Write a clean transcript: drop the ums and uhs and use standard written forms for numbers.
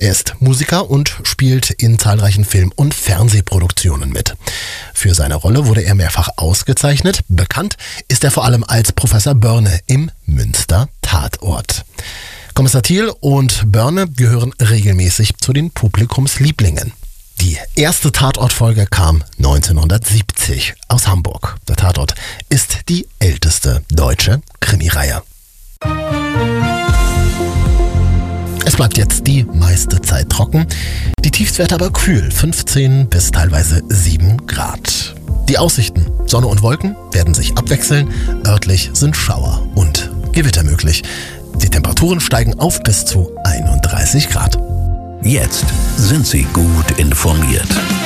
Er ist Musiker und spielt in zahlreichen Film- und Fernsehproduktionen mit. Für seine Rolle wurde er mehrfach ausgezeichnet. Bekannt ist er vor allem als Professor Börne im Münster Tatort. Kommissar Thiel und Börne gehören regelmäßig zu den Publikumslieblingen. Die erste Tatortfolge kam 1970 aus Hamburg. Der Tatort ist die älteste deutsche Krimireihe. Es bleibt jetzt die meiste Zeit trocken, die Tiefstwerte aber kühl, 15 bis teilweise 7 Grad. Die Aussichten, Sonne und Wolken werden sich abwechseln, örtlich sind Schauer und Gewitter möglich. Die Temperaturen steigen auf bis zu 31 Grad. Jetzt sind Sie gut informiert.